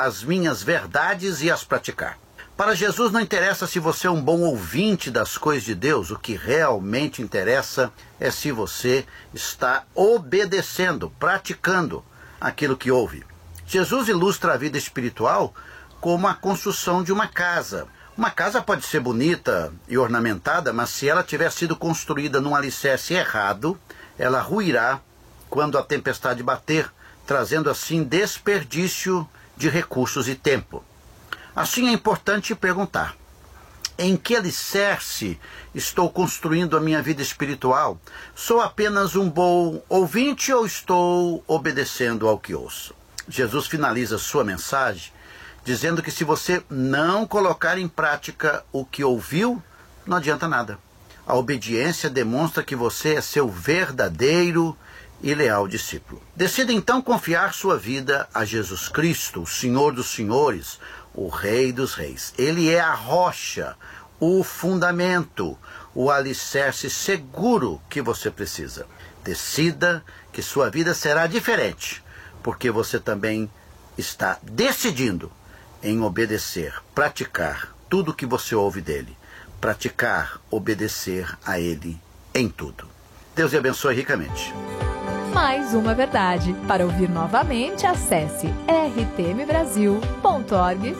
as minhas verdades e as praticar. Para Jesus não interessa se você é um bom ouvinte das coisas de Deus, o que realmente interessa é se você está obedecendo, praticando aquilo que ouve. Jesus ilustra a vida espiritual como a construção de uma casa. Uma casa pode ser bonita e ornamentada, mas se ela tiver sido construída num alicerce errado, ela ruirá quando a tempestade bater, trazendo assim desperdício de recursos e tempo. Assim é importante perguntar: em que alicerce estou construindo a minha vida espiritual? Sou apenas um bom ouvinte ou estou obedecendo ao que ouço? Jesus finaliza sua mensagem dizendo que se você não colocar em prática o que ouviu, não adianta nada. A obediência demonstra que você é seu verdadeiro e leal discípulo. Decida então confiar sua vida a Jesus Cristo, o Senhor dos Senhores, o Rei dos Reis. Ele é a rocha, o fundamento, o alicerce seguro que você precisa. Decida que sua vida será diferente, porque você também está decidindo em obedecer, praticar tudo o que você ouve dele. Praticar, obedecer a ele em tudo. Deus lhe abençoe ricamente. Mais uma verdade. Para ouvir novamente, acesse rtmbrasil.org.br.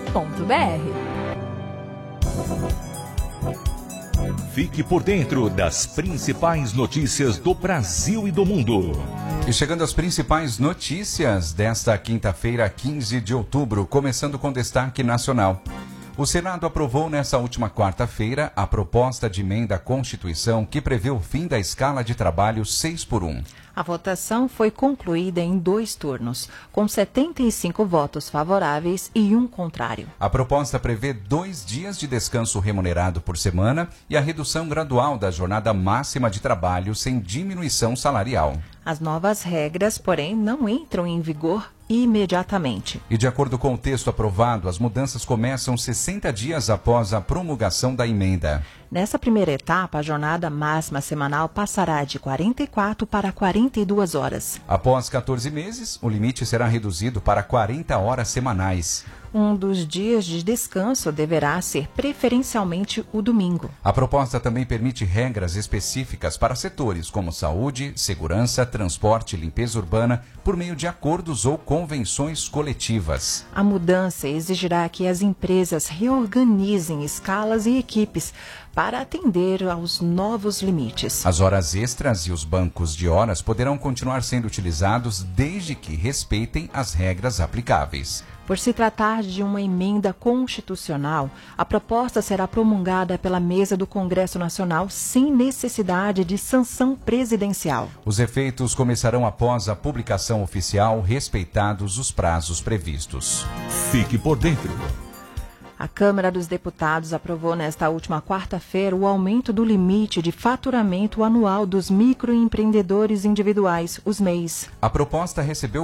Fique por dentro das principais notícias do Brasil e do mundo. E chegando às principais notícias desta quinta-feira, 15 de outubro, começando com destaque nacional. O Senado aprovou nesta última quarta-feira a proposta de emenda à Constituição que prevê o fim da escala de trabalho 6x1. A votação foi concluída em 2 turnos, com 75 votos favoráveis e 1 contrário. A proposta prevê 2 dias de descanso remunerado por semana e a redução gradual da jornada máxima de trabalho sem diminuição salarial. As novas regras, porém, não entram em vigor imediatamente. E de acordo com o texto aprovado, as mudanças começam 60 dias após a promulgação da emenda. Nessa primeira etapa, a jornada máxima semanal passará de 44 para 42 horas. Após 14 meses, o limite será reduzido para 40 horas semanais. Um dos dias de descanso deverá ser preferencialmente o domingo. A proposta também permite regras específicas para setores como saúde, segurança, transporte e limpeza urbana por meio de acordos ou convenções coletivas. A mudança exigirá que as empresas reorganizem escalas e equipes para atender aos novos limites. As horas extras e os bancos de horas poderão continuar sendo utilizados desde que respeitem as regras aplicáveis. Por se tratar de uma emenda constitucional, a proposta será promulgada pela mesa do Congresso Nacional sem necessidade de sanção presidencial. Os efeitos começarão após a publicação oficial, respeitados os prazos previstos. Fique por dentro. A Câmara dos Deputados aprovou nesta última quarta-feira o aumento do limite de faturamento anual dos microempreendedores individuais, os MEIs. A proposta recebeu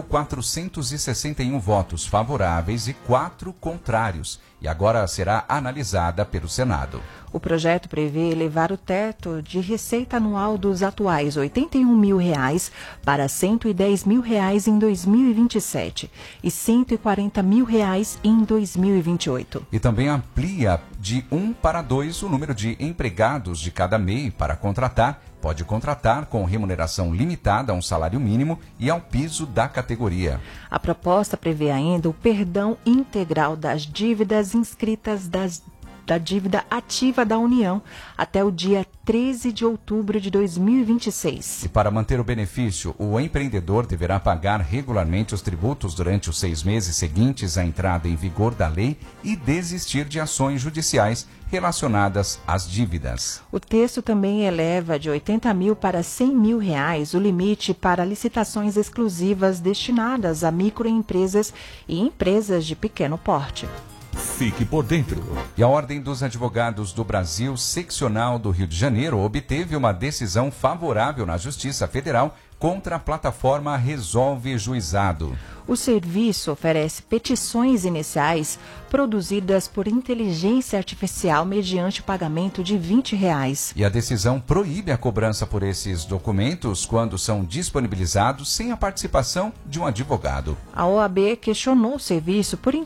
461 votos favoráveis e 4 contrários e agora será analisada pelo Senado. O projeto prevê elevar o teto de receita anual dos atuais R$ 81 mil para R$ 110 mil em 2027 e R$ 140 mil em 2028. E também amplia de 1 para 2 o número de empregados de cada MEI para contratar. Pode contratar com remuneração limitada a um salário mínimo e ao piso da categoria. A proposta prevê ainda o perdão integral das dívidas inscritas da dívida ativa da União até o dia 13 de outubro de 2026. E para manter o benefício, o empreendedor deverá pagar regularmente os tributos durante os 6 meses seguintes à entrada em vigor da lei e desistir de ações judiciais relacionadas às dívidas. O texto também eleva de R$ 80 mil para R$ 100 mil o limite para licitações exclusivas destinadas a microempresas e empresas de pequeno porte. Fique por dentro. E a Ordem dos Advogados do Brasil, seccional do Rio de Janeiro, obteve uma decisão favorável na Justiça Federal contra a plataforma Resolve Juizado. O serviço oferece petições iniciais produzidas por inteligência artificial mediante o pagamento de R$ 20. E a decisão proíbe a cobrança por esses documentos quando são disponibilizados sem a participação de um advogado. A OAB questionou o serviço por